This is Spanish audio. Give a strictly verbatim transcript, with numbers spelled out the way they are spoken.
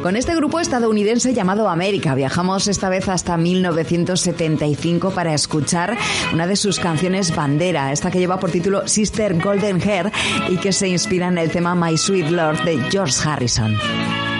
Con este grupo estadounidense llamado América viajamos esta vez hasta mil novecientos setenta y cinco para escuchar una de sus canciones bandera, esta que lleva por título Sister Golden Hair y que se inspira en el tema My Sweet Lord de George Harrison.